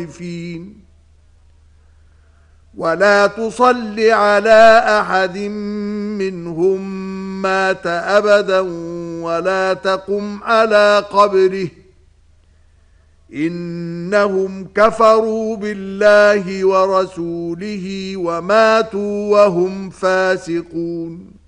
ولا تصل على أحد منهم مات أبدا ولا تقم على قبره إنهم كفروا بالله ورسوله وماتوا وهم فاسقون.